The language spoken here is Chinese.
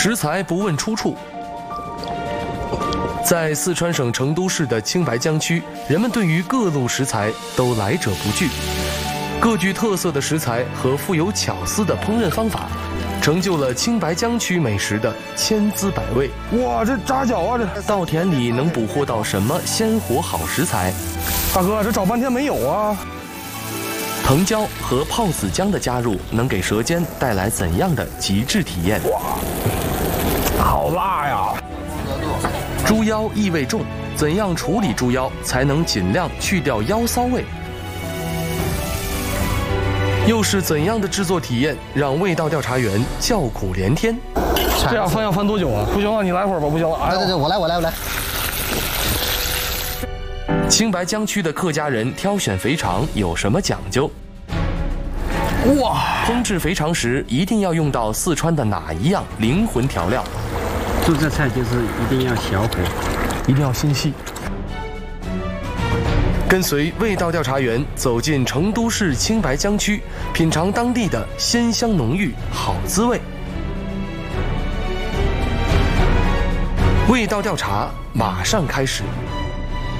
食材不问出处。在四川省成都市的青白江区，人们对于各路食材都来者不拒。各具特色的食材和富有巧思的烹饪方法，成就了青白江区美食的千滋百味。 哇，这炸饺啊！这稻田里能捕获到什么鲜活好食材？ 大哥，这找半天没有啊！ 藤椒和泡子姜的加入，能给舌尖带来怎样的极致体验？ 哇，好辣呀！ 猪腰异味重，怎样处理猪腰才能尽量去掉腰骚味？又是怎样的制作体验让味道调查员叫苦连天？ 这样翻要翻多久啊？不行了，你来会儿吧，不行了。哎， 对，我来。 青白江区的客家人挑选肥肠有什么讲究？ 哇！ 烹制肥肠时一定要用到四川的哪一样灵魂调料？ 做这菜就是一定要小火， 一定要心细。 跟随味道调查员走进成都市青白江区，品尝当地的鲜香浓郁好滋味。味道调查马上开始。